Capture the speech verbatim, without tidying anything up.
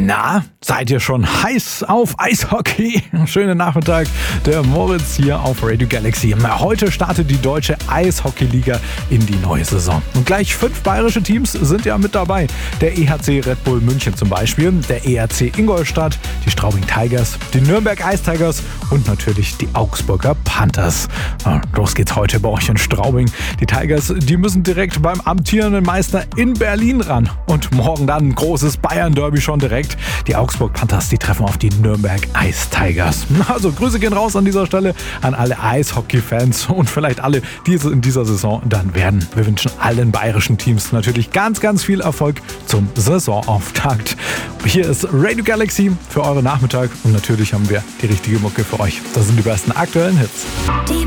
Na, seid ihr schon heiß auf Eishockey? Schönen Nachmittag, der Moritz hier auf Radio Galaxy. Heute startet die deutsche Eishockeyliga in die neue Saison. Und gleich fünf bayerische Teams sind ja mit dabei. Der E H C Red Bull München zum Beispiel, der E R C Ingolstadt, die Straubing Tigers, die Nürnberg Ice Tigers und natürlich die Augsburger Panthers. Los geht's heute bei euch in Straubing. Die Tigers, die müssen direkt beim amtierenden Meister in Berlin ran. Und morgen dann ein großes Bayern-Derby schon direkt. Die Augsburg Panthers, die treffen auf die Nürnberg Ice Tigers. Also Grüße gehen raus an dieser Stelle an alle Eishockey-Fans und vielleicht alle, die es in dieser Saison dann werden. Wir wünschen allen bayerischen Teams natürlich ganz, ganz viel Erfolg zum Saisonauftakt. Hier ist Radio Galaxy für euren Nachmittag und natürlich haben wir die richtige Mucke für euch. Das sind die besten aktuellen Hits. Die